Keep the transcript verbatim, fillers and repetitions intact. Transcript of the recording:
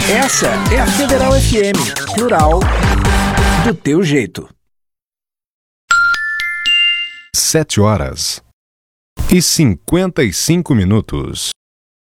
Essa é a Federal F M, plural, do teu jeito. Sete horas e cinquenta e cinco minutos.